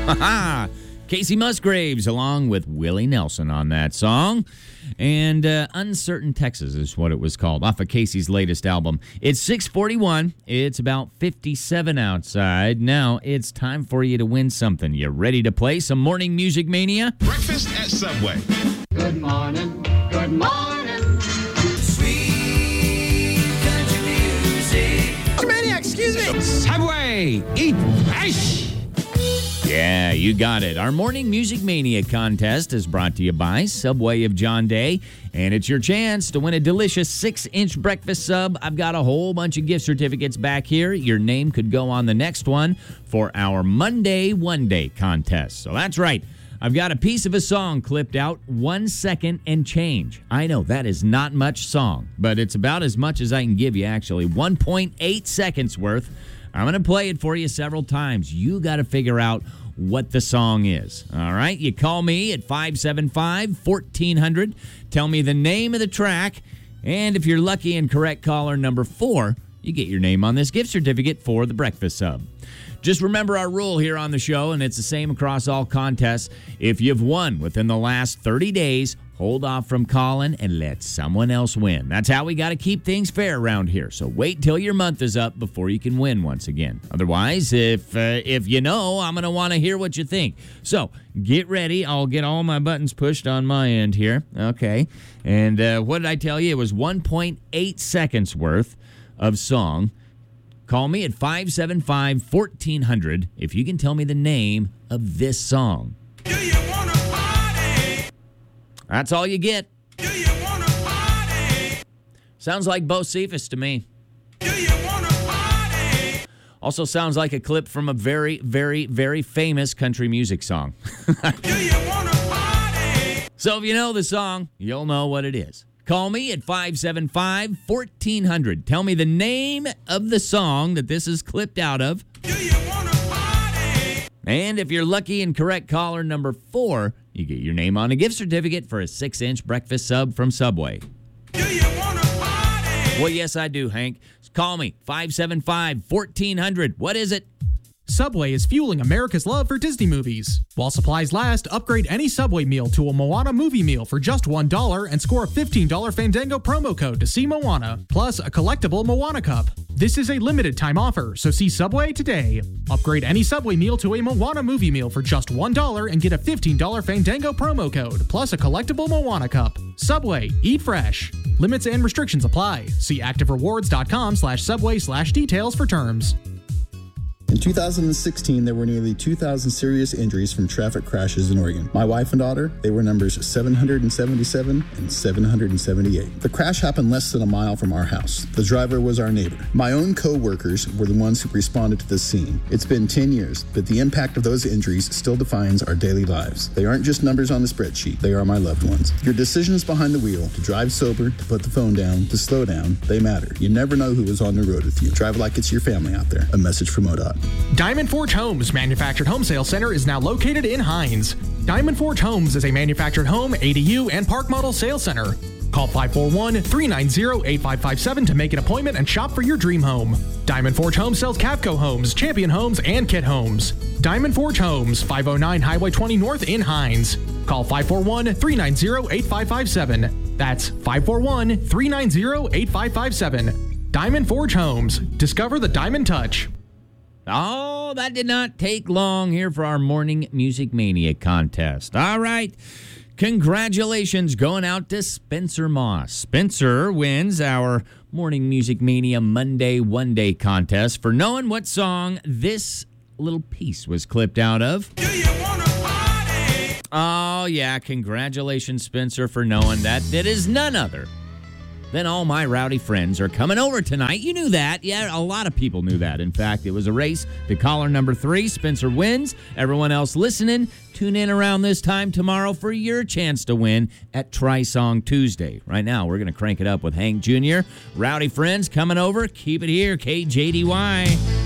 Casey Musgraves along with Willie Nelson on that song. And Uncertain Texas is what it was called, off of Casey's latest album. It's 6:41. It's about 57 outside. Now it's time for you to win something. You ready to play some Morning Music Mania? Breakfast at Subway. Good morning, good morning. Sweet country music. Maniac, excuse me. Subway, eat fresh. Yeah, you got it. Our Morning Music Mania contest is brought to you by Subway of John Day, and it's your chance to win a delicious 6-inch breakfast sub. I've got a whole bunch of gift certificates back here. Your name could go on the next one for our Monday One Day contest. So that's right. I've got a piece of a song clipped out, 1 second and change. I know that is not much song, but it's about as much as I can give you, actually. 1.8 seconds worth. I'm going to play it for you several times. You got to figure out what the song is. All right? You call me at 575-1400. Tell me the name of the track. And if you're lucky and correct caller number 4, you get your name on this gift certificate for the breakfast sub. Just remember our rule here on the show, and it's the same across all contests. If you've won within the last 30 days, hold off from calling and let someone else win. That's how we got to keep things fair around here. So wait till your month is up before you can win once again. Otherwise, if you know, I'm going to want to hear what you think. So get ready. I'll get all my buttons pushed on my end here. Okay. And what did I tell you? It was 1.8 seconds worth of song. Call me at 575-1400 if you can tell me the name of this song. Do you wanna party? That's all you get. Do you wanna party? Sounds like Bo Cephas to me. Do you wanna party? Also sounds like a clip from a very, very, very famous country music song. Do you wanna party? So if you know the song, you'll know what it is. Call me at 575-1400. Tell me the name of the song that this is clipped out of. Do you wanna party? And if you're lucky and correct caller number 4, you get your name on a gift certificate for a 6-inch breakfast sub from Subway. Do you wanna party? Well, yes, I do, Hank. Call me, 575-1400. What is it? Subway is fueling America's love for Disney movies. While supplies last, upgrade any Subway meal to a Moana movie meal for just $1 and score a $15 Fandango promo code to see Moana, plus a collectible Moana cup. This is a limited time offer, so see Subway today. Upgrade any Subway meal to a Moana movie meal for just $1 and get a $15 Fandango promo code, plus a collectible Moana cup. Subway, eat fresh. Limits and restrictions apply. See activerewards.com/subway/details for terms. In 2016, there were nearly 2,000 serious injuries from traffic crashes in Oregon. My wife and daughter, they were numbers 777 and 778. The crash happened less than a mile from our house. The driver was our neighbor. My own co-workers were the ones who responded to the scene. It's been 10 years, but the impact of those injuries still defines our daily lives. They aren't just numbers on the spreadsheet. They are my loved ones. Your decisions behind the wheel, to drive sober, to put the phone down, to slow down, they matter. You never know who is on the road with you. Drive like it's your family out there. A message from ODOT. Diamond Forge Homes Manufactured Home Sales Center is now located in Hines. Diamond Forge Homes is a manufactured home, ADU, and park model sales center. Call 541-390-8557 to make an appointment and shop for your dream home. Diamond Forge Homes sells Cavco Homes, Champion Homes, and Kit Homes. Diamond Forge Homes, 509 Highway 20 North in Hines. Call 541-390-8557. That's 541-390-8557. Diamond Forge Homes. Discover the Diamond Touch. Oh, that did not take long here for our Morning Music Mania contest. All right. Congratulations going out to Spencer Moss. Spencer wins our Morning Music Mania Monday One Day contest for knowing what song this little piece was clipped out of. Do you wanna party? Oh, yeah. Congratulations, Spencer, for knowing that. It is none other than All My Rowdy Friends Are Coming Over Tonight. You knew that. Yeah, a lot of people knew that. In fact, it was a race to caller number 3. Spencer wins. Everyone else listening, tune in around this time tomorrow for your chance to win at Try Song Tuesday. Right now, we're going to crank it up with Hank Jr. Rowdy Friends coming over. Keep it here, KJDY.